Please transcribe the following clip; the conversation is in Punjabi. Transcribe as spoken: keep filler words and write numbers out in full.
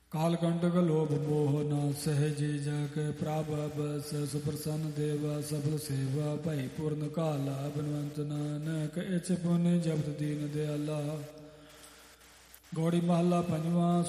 ਕਾਲ ਕੰਟਕ ਲੋਭ ਮੋਹ ਨਾ ਸਹਿਜੀ ਜਾ ਕੇ ਪ੍ਰਭ ਬਸ ਸੁਪ੍ਰਸੰਨ ਦੇਵਾ ਸਬਦ ਸੇਵਾ ਭਾਈ ਪੂਰਨ ਕਾਲਾ ਬਨਵੰਤ ਨਾਨਕ ਇਚ ਪੁਨ ਜਪਤ ਦੀਨ ਦਿਆਲਾ। ਗੌੜੀ ਮਹੱਲਾ ਪੰਜਵਾਂ।